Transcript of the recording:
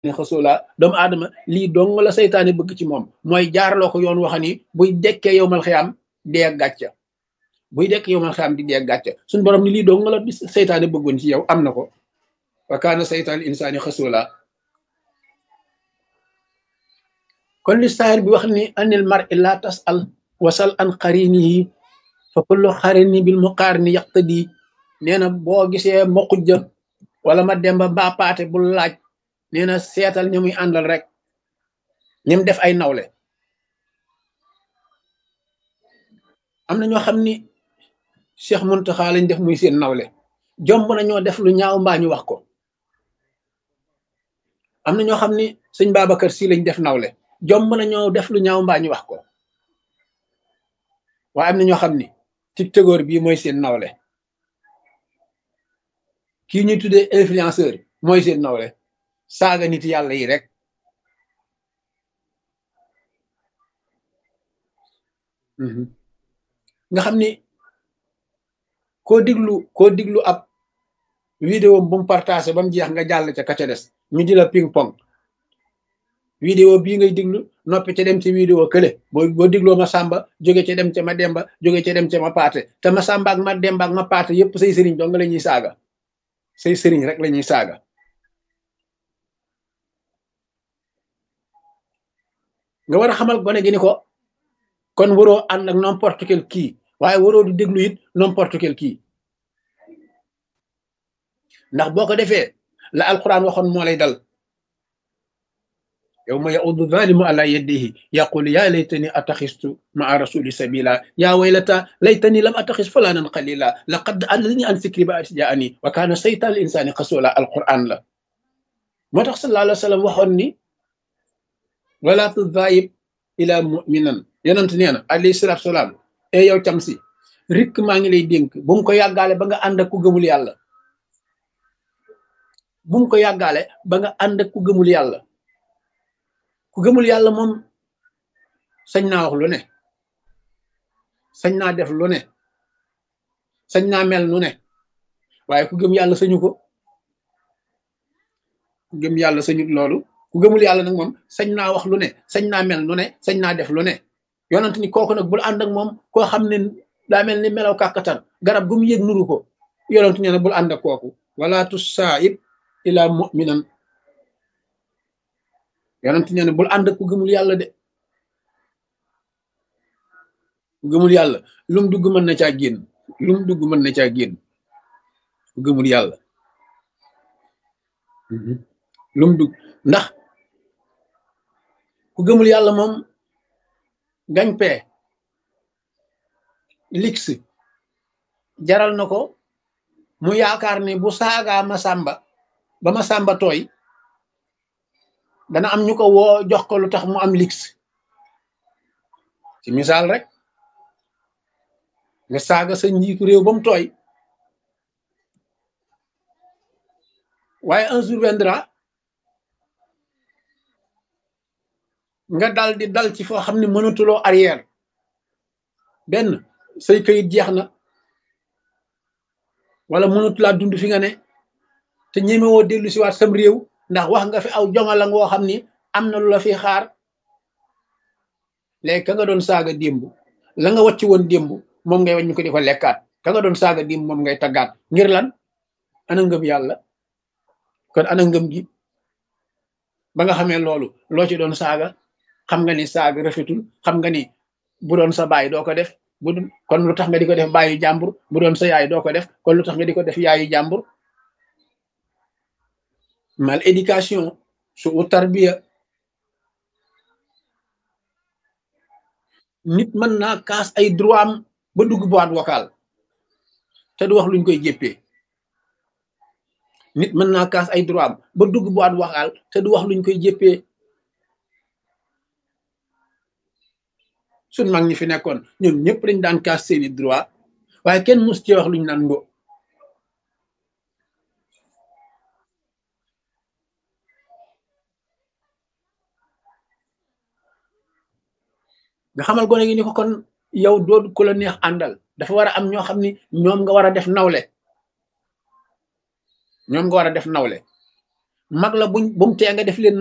ne xasoola doomu aadama lii dong la saytaane bëgg ci moom mooy jaarloo ko yoon waxani buy dekkee yowmal xiyaam dee gàcca buy dekk yowmal xiyaam di dee gàcca suñu borom ni lii dong la saytaane bëggoon ci yow am na ko wa kaana saytaan insaani xasoola kon li saahir bi wax ni anil mar'i la tasal wasal an qarinihi fa kullu qarini bil muqarini yaqtadi nee na boo gisee ma xujja wala ma demba mbaa paate bul laaj nee na seetal ña muy àndal rek ñim def ay nawle am na ñoo xam ni Cheikh Muntaxa lañ def muy seen nawle jomb na ñoo def lu ñaaw mbaa ñu wax ko am na ñoo xam ni sëñ Babacar Si lañ def nawle jomb na ñoo def lu ñaaw mbaa ñu wax ko waaye am na ñoo xam ni tiktokeur bii mooy seen nawle kii ñuy tuddee influenceur mooy seen nawle saaga nit yàlla yi rek nga xam ni koo diglu ab vidéo bu mu partagé ba mu jeex nga jàll ca ka ca des ñu di la ping pong vidéo bii ngay diglu noppi ca dem ci vidéo kële boo digloo ma sàmba jóge ca dem ca ma demba jóge ca dem ca ma paate te ma sàmba ak ma demba ak ma paate yépp say sëriñ dong la ñuy saaga say sëriñ rek la ñuy saaga nga war a xamal gone gi ni ko kon waroo ànd ak n'importe quel kii waaye waroo du déglu it n'importe quel kii ndax boo ko defee la alquran waxoon moo lay dal yawma ya'uddu zalimu ala yadihi yaqulu ya laytani attaxistu maa rasuli sabila ya waylata laytani lam attaxis fulanan qalila laqad adallani an zikri ba'da iz ja'ani wa kana saytan lil insani xasula alquran la moo tax sallallahu alayhi wa sallam waxoon ni wala tudayib ila muminan yonent nee na alayhi salatu salaam e yow cam si rikk maa ngi lay dénk bu mu ko yàggaale ba nga ànd ak ku gëmul yàlla bu mu ko yàggaale ba nga ànd ak ku gëmul yàlla ku gëmul yàlla moom sañ naa wax lu ne sañ naa def lu ne sañ naa mel nu ne waaye ku gëm yàlla sañu ko ku gëm yàlla sañut loolu ku gëmul yàlla nag moom sañ naa wax lu ne sañ naa mel nu ne sañ naa def lu ne yonent ni kooku nag bul ànd ak moom koo xam ne daa mel ni melaw kàkkatar garab gu mu yëg nuru ko yonent nee na bul ànd ak kooku wala tusaib ila muminan yonent nee na bul ànd ak ku gëmul yàlla de ku gëmul yàlla lum dugg mën na caa génn lum dugg mën na caa génn ku gëmul yàlla lum dugg ndax ku gëmul yàlla moom gañ-pee lix jaral na ko mu yaakaar ni bu saagaa Masamba ba Masamba tooy dana am ñu ko woo jox ko lu tax mu am lix ci misaal rek nga saaga sa njiitu réew ba mu tooy waaye un jour viendra nga dal di dal ci foo xam ne mënatuloo arrière benn say kayit jeex na wala mënatulaa dund fi nga ne te ñemewoo dellu si waat sam réew ndax wax nga fi aw jongala ngoo xam ni am na lu la fi xaar léegi ka nga doon saaga démb la nga wàcc woon démb moom ngay wàññi ko di ko lekkaat ka nga doon saaga démb moom ngay taggaat ngir lan ana ngëm yàlla kon ana ngëm gi ba nga xamee loolu loo ci doon saaga xam nga ni saaga rafetul xam nga ni bu doon sa baay doo ko def kon lu tax nga di ko def baayu jàmbur bu doon sa yaay doo ko def kon lu tax nga di ko def yaayu jàmbur mal éducation su u tarbiya nit mën naa kaas ay droit am ba dugg boîte vocale te du wax luñ koy jéppee nit mën naa kaas ay droit am ba dugg boîte vocale te du wax luñ koy jéppee suñ mag ñi fi nekkoon ñoom ñëpp dañ daan kaas seeni droit waaye kenn mus ci wax luñ naan mbo nga xamal gone gi ni ko kon yow doo ku la neex àndal dafa war a am ñoo xam ni ñoom nga war a def nawle ñoom nga war a def nawle mag la buñ bu mu tee nga def leen